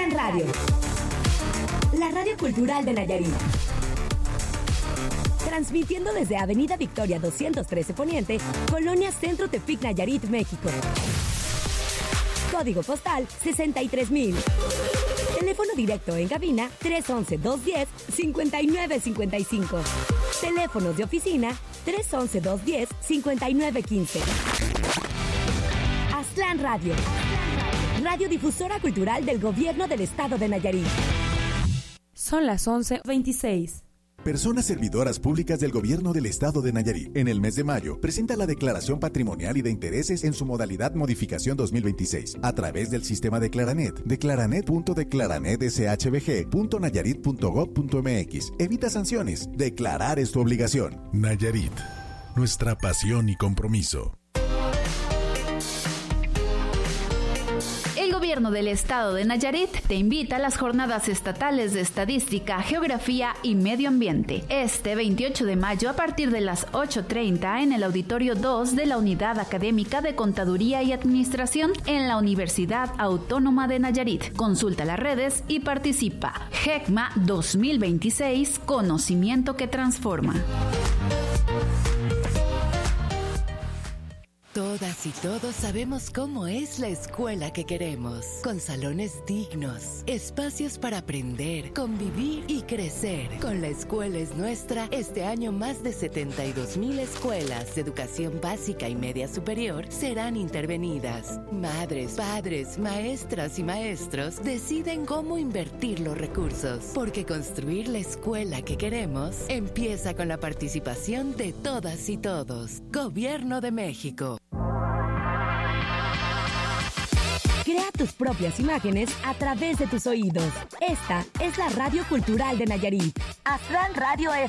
Aztlán Radio, la radio cultural de Nayarit. Transmitiendo desde Avenida Victoria 213 Poniente, Colonia Centro Tepic, Nayarit, México. Código postal 63,000. Teléfono directo en cabina 311-210-5955. Teléfonos de oficina 311-210-5915. Aztlán Radio, radiodifusora cultural del Gobierno del Estado de Nayarit. Son las 11:26. Personas servidoras públicas del Gobierno del Estado de Nayarit. En el mes de mayo, presenta la declaración patrimonial y de intereses en su modalidad modificación 2026 a través del sistema de Declaranet. Declaranet.declaranetshbg.nayarit.gov.mx. Evita sanciones. Declarar es tu obligación. Nayarit, nuestra pasión y compromiso. El Gobierno del Estado de Nayarit te invita a las Jornadas Estatales de Estadística, Geografía y Medio Ambiente. Este 28 de mayo a partir de las 8:30 en el Auditorio 2 de la Unidad Académica de Contaduría y Administración en la Universidad Autónoma de Nayarit. Consulta las redes y participa. GECMA 2026, conocimiento que transforma. Todas y todos sabemos cómo es la escuela que queremos, con salones dignos, espacios para aprender, convivir y crecer. Con La Escuela es Nuestra, este año más de 72,000 escuelas de educación básica y media superior serán intervenidas. Madres, padres, maestras y maestros deciden cómo invertir los recursos, porque construir la escuela que queremos empieza con la participación de todas y todos. Gobierno de México. Crea tus propias imágenes a través de tus oídos. Esta es la Radio Cultural de Nayarit. Aztlán Radio